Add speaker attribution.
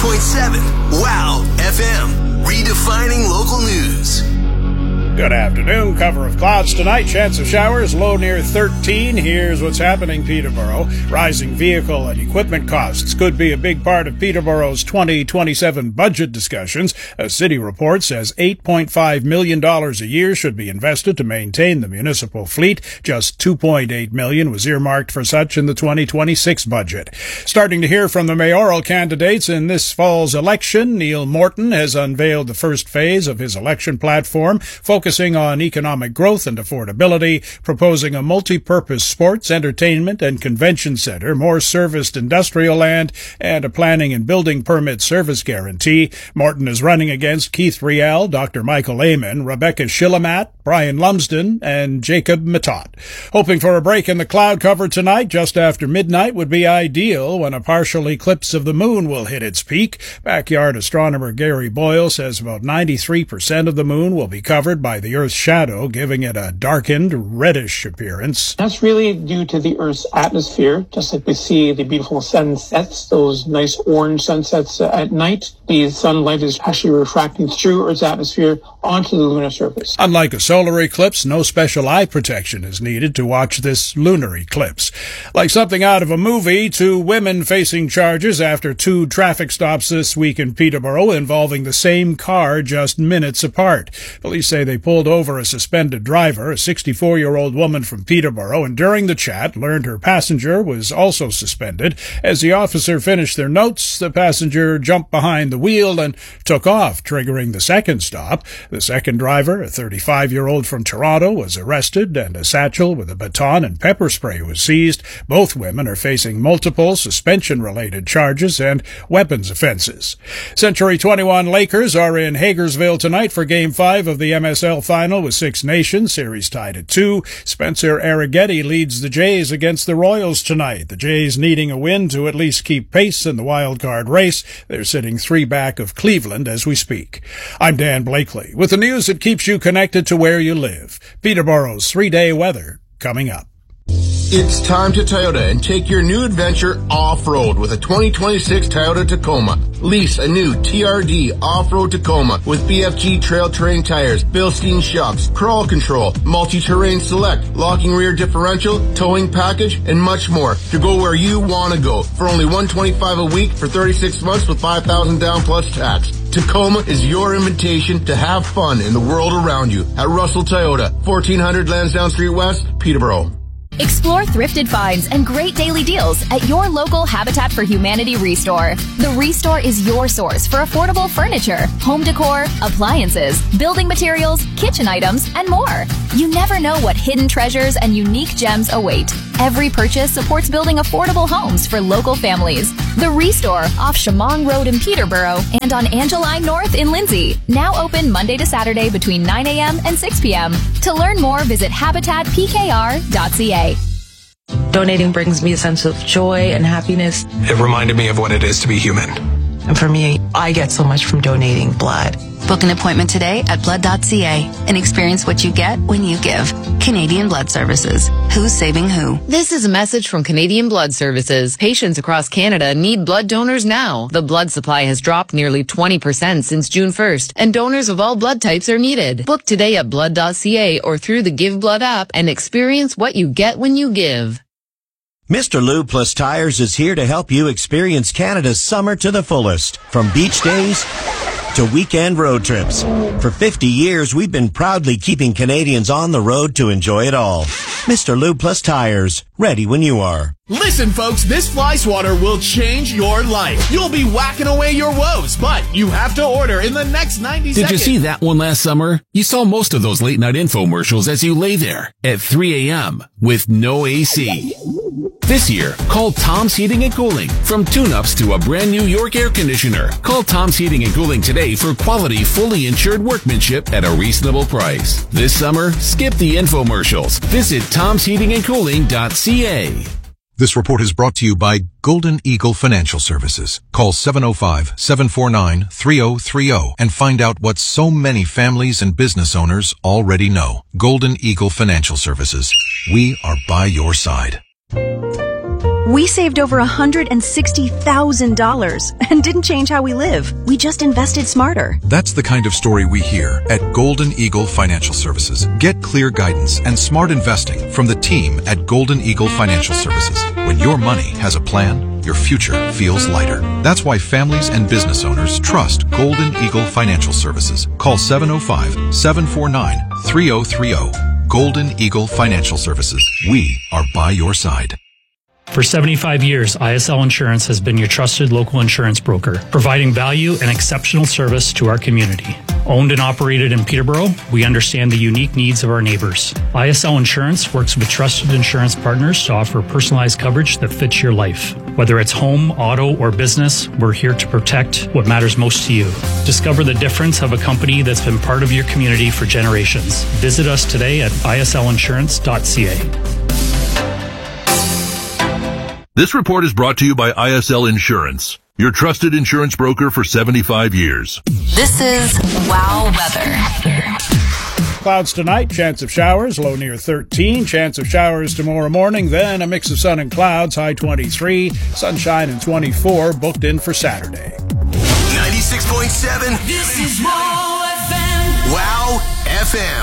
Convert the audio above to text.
Speaker 1: Wow FM, redefining local news.
Speaker 2: Good afternoon. Cover of clouds tonight. Chance of showers. Low near 13. Here's what's happening, Peterborough. Rising vehicle and equipment costs could be a big part of Peterborough's 2027 budget discussions. A city report says $8.5 million a year should be invested to maintain the municipal fleet. Just $2.8 million was earmarked for such in the 2026 budget. Starting to hear from the mayoral candidates in this fall's election, Neil Morton has unveiled the first phase of his election platform, focusing on economic growth and affordability, proposing a multi-purpose sports, entertainment, and convention center, more serviced industrial land, and a planning and building permit service guarantee. Morton is running against Keith Riel, Dr. Michael Amon, Rebecca Shillamat, Brian Lumsden, and Jacob Matot. Hoping for a break in the cloud cover tonight just after midnight would be ideal when a partial eclipse of the moon will hit its peak. Backyard astronomer Gary Boyle says about 93% of the moon will be covered by the Earth's shadow, giving it a darkened, reddish appearance.
Speaker 3: That's really due to the Earth's atmosphere. Just like we see the beautiful sunsets, those nice orange sunsets at night, the sunlight is actually refracting through Earth's atmosphere onto the lunar surface.
Speaker 2: Unlike a solar eclipse, no special eye protection is needed to watch this lunar eclipse. Like something out of a movie, 2 women facing charges after 2 traffic stops this week in Peterborough involving the same car just minutes apart. Police say they pulled over a suspended driver, a 64-year-old woman from Peterborough, and during the chat learned her passenger was also suspended. As the officer finished their notes, the passenger jumped behind the wheel and took off, triggering the second stop. The second driver, a 35-year-old from Toronto, was arrested, and a satchel with a baton and pepper spray was seized. Both women are facing multiple suspension-related charges and weapons offenses. Century 21 Lakers are in Hagersville tonight for Game 5 of the MSL Final with Six Nations, series tied at 2. Spencer Arrighetti leads the Jays against the Royals tonight. The Jays needing a win to at least keep pace in the wild card race. They're sitting 3 back of Cleveland as we speak. I'm Dan Blakely with the news that keeps you connected to where you live. Peterborough's 3-day weather coming up.
Speaker 4: It's time to Toyota and take your new adventure off-road with a 2026 Toyota Tacoma. Lease a new TRD off-road Tacoma with BFG trail terrain tires, Bilstein shocks, crawl control, multi-terrain select, locking rear differential, towing package, and much more to go where you want to go for only $125 a week for 36 months with $5,000 down plus tax. Tacoma is your invitation to have fun in the world around you at Russell Toyota, 1400 Lansdowne Street West, Peterborough.
Speaker 5: Explore thrifted finds and great daily deals at your local Habitat for Humanity Restore. The Restore is your source for affordable furniture, home decor, appliances, building materials, kitchen items, and more. You never know what hidden treasures and unique gems await. Every purchase supports building affordable homes for local families. The Restore off Shamong Road in Peterborough and on Angeline North in Lindsay. Now open Monday to Saturday between 9 a.m. and 6 p.m. To learn more, visit habitatpkr.ca.
Speaker 6: Donating brings me a sense of joy and happiness.
Speaker 7: It reminded me of what it is to be human.
Speaker 6: And for me, I get so much from donating blood.
Speaker 8: Book an appointment today at blood.ca and experience what you get when you give. Canadian Blood Services. Who's saving who?
Speaker 9: This is a message from Canadian Blood Services. Patients across Canada need blood donors now. The blood supply has dropped nearly 20% since June 1st, and donors of all blood types are needed. Book today at blood.ca or through the Give Blood app and experience what you get when you give.
Speaker 10: Mr. Lube Plus Tires is here to help you experience Canada's summer to the fullest. From beach days to weekend road trips. For 50 years, we've been proudly keeping Canadians on the road to enjoy it all. Mr. Lube Plus Tires, ready when you are.
Speaker 11: Listen, folks, this fly swatter will change your life. You'll be whacking away your woes, but you have to order in the next 90 seconds.
Speaker 12: Did you see that one last summer? You saw most of those late night infomercials as you lay there at 3 a.m. with no AC. This year, call Tom's Heating and Cooling. From tune-ups to a brand new York air conditioner, call Tom's Heating and Cooling today for quality, fully insured workmanship at a reasonable price. This summer, skip the infomercials. Visit tomsheatingandcooling.ca.
Speaker 13: This report is brought to you by Golden Eagle Financial Services. Call 705-749-3030 and find out what so many families and business owners already know. Golden Eagle Financial Services. We are by your side.
Speaker 14: We saved over $160,000 and didn't change how we live. We just invested smarter.
Speaker 13: That's the kind of story we hear at Golden Eagle Financial Services. Get clear guidance and smart investing from the team at Golden Eagle Financial Services. When your money has a plan, your future feels lighter. That's why families and business owners trust Golden Eagle Financial Services. Call 705-749-3030. Golden Eagle Financial Services. We are by your side.
Speaker 15: For 75 years, ISL Insurance has been your trusted local insurance broker, providing value and exceptional service to our community. Owned and operated in Peterborough, we understand the unique needs of our neighbors. ISL Insurance works with trusted insurance partners to offer personalized coverage that fits your life. Whether it's home, auto, or business, we're here to protect what matters most to you. Discover the difference of a company that's been part of your community for generations. Visit us today at islinsurance.ca.
Speaker 16: This report is brought to you by ISL Insurance, your trusted insurance broker for 75 years.
Speaker 8: This is Wow Weather.
Speaker 2: Clouds tonight, chance of showers, low near 13. Chance of showers tomorrow morning, then a mix of sun and clouds, high 23. Sunshine and 24, booked in for Saturday.
Speaker 1: 96.7. This is Wow FM. Wow FM.